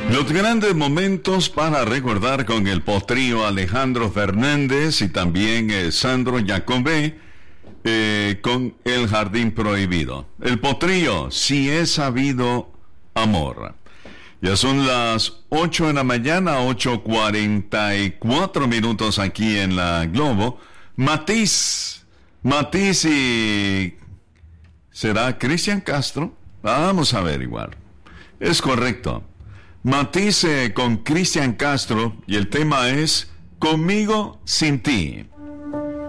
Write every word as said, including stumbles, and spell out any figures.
Los grandes momentos para recordar con el potrillo Alejandro Fernández y también eh, Sandro Jacobé eh, con El Jardín Prohibido. El potrillo, si es habido amor. Ya son las ocho de la mañana, ocho cuarenta y cuatro minutos aquí en la Globo. Matiz, Matiz y... ¿será Cristian Castro? Vamos a averiguar. Es correcto. Matiz eh, con Cristian Castro y el tema es Conmigo sin ti.